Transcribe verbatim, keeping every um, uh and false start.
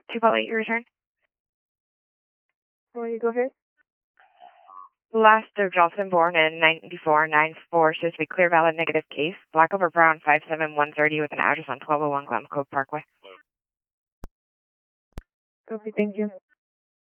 two call eight, your return. Will you go ahead? Last of Johnson, born in ninety-four ninety-four, shows to be clear, valid, negative case. Black over brown, five seven one thirty, with an address on twelve oh one Glen Cove Parkway. Okay, thank you.